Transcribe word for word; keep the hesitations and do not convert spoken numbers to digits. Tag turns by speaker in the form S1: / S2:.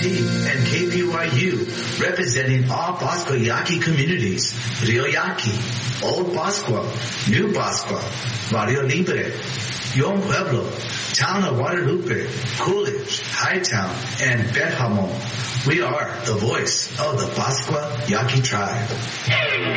S1: T and K B Y U, representing all Pascua Yaqui communities. Rio Yaqui, Old Pascua, New Pascua, Barrio Libre, Yon Pueblo, Town of Guadalupe, Coolidge, Hightown, and Bet Hamon. We are the voice of the Pascua Yaqui tribe.